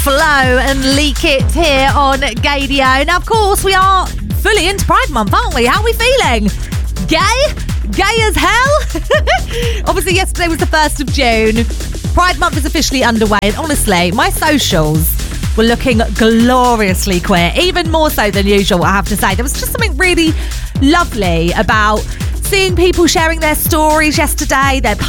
Flow and Leak It here on Gaydio. Now, of course, we are fully into Pride Month, aren't we? How are we feeling? Gay as hell? Obviously, yesterday was the 1st of June. Pride Month is officially underway, and honestly, my socials were looking gloriously queer, even more so than usual, I have to say. There was just something really lovely about seeing people sharing their stories yesterday, their